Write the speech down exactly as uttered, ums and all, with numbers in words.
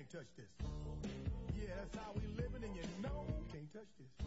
can't touch this. Yeah, that's how we living, and you know, can't touch this.